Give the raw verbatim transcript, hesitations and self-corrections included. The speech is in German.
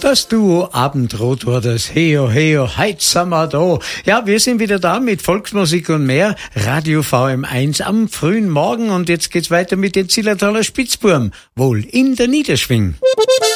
Das Duo Abendrot war das. Heyo, heyo, heut sind wir da. Ja, wir sind wieder da mit Volksmusik und mehr. Radio V M eins am frühen Morgen und jetzt geht's weiter mit den Zillertaler Spitzbuben. Wohl in der Niederschwing.